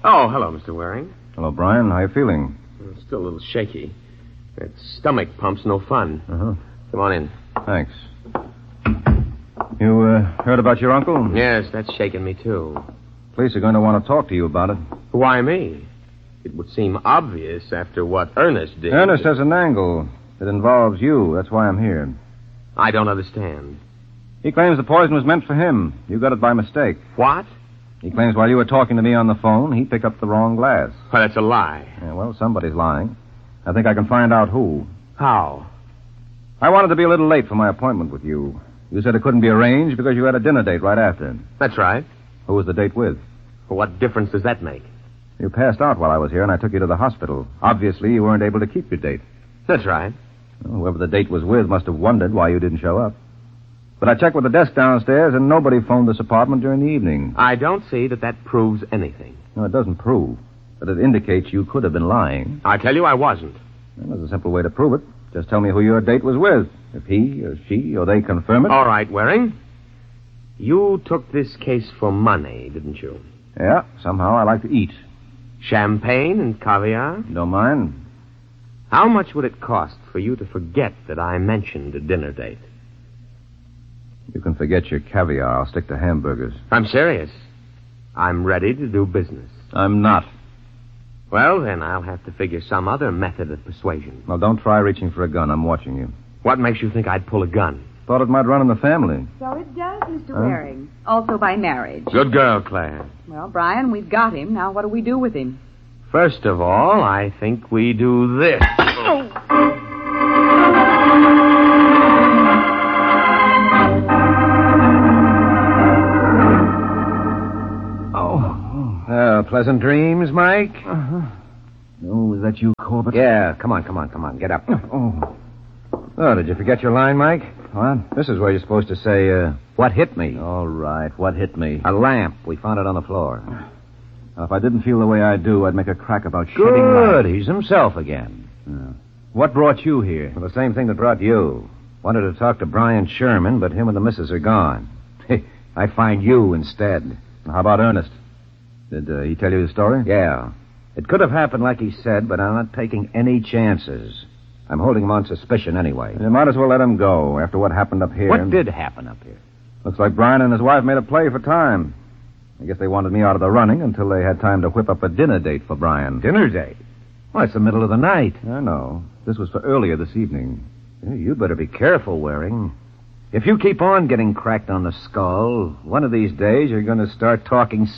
Oh, hello, Mr. Waring. Hello, Brian. How you feeling? Still a little shaky. That stomach pump's no fun. Uh-huh. Come on in. Thanks. You heard about your uncle? Yes, that's shaking me, too. Police are going to want to talk to you about it. Why me? It would seem obvious after what Ernest did. Ernest has an angle. It involves you. That's why I'm here. I don't understand. He claims the poison was meant for him. You got it by mistake. What? He claims while you were talking to me on the phone, he picked up the wrong glass. Well, that's a lie. Yeah, well, somebody's lying. I think I can find out who. How? I wanted to be a little late for my appointment with you. You said it couldn't be arranged because you had a dinner date right after. That's right. Who was the date with? Well, what difference does that make? You passed out while I was here, and I took you to the hospital. Obviously, you weren't able to keep your date. That's right. Well, whoever the date was with must have wondered why you didn't show up. But I checked with the desk downstairs, and nobody phoned this apartment during the evening. I don't see that proves anything. No, it doesn't prove. But it indicates you could have been lying. I tell you I wasn't. Well, there's a simple way to prove it. Just tell me who your date was with. If he or she or they confirm it. All right, Waring. You took this case for money, didn't you? Yeah, somehow I like to eat. Champagne and caviar? Don't mind. How much would it cost for you to forget that I mentioned a dinner date? You can forget your caviar. I'll stick to hamburgers. I'm serious. I'm ready to do business. I'm not. Well, then I'll have to figure some other method of persuasion. Well, don't try reaching for a gun. I'm watching you. What makes you think I'd pull a gun? Thought it might run in the family. So it does, Mr. Waring. Also by marriage. Good girl, Claire. Well, Brian, we've got him. Now what do we do with him? First of all, I think we do this. Pleasant dreams, Mike? Uh-huh. Oh, is that you, Corbett? Yeah, come on. Get up. Oh, did you forget your line, Mike? What? This is where you're supposed to say, what hit me? All right, what hit me? A lamp. We found it on the floor. Now, if I didn't feel the way I do, I'd make a crack about shedding Good. light. He's himself again. What brought you here? Well, the same thing that brought you. Wanted to talk to Brian Sherman, but him and the missus are gone. I find you instead. How about Ernest? Did he tell you the story? Yeah. It could have happened like he said, but I'm not taking any chances. I'm holding him on suspicion anyway. You might as well let him go after what happened up here. What did happen up here? Looks like Brian and his wife made a play for time. I guess they wanted me out of the running until they had time to whip up a dinner date for Brian. Dinner date? Well, it's the middle of the night. I know. This was for earlier this evening. You better be careful, Waring. If you keep on getting cracked on the skull, one of these days you're going to start talking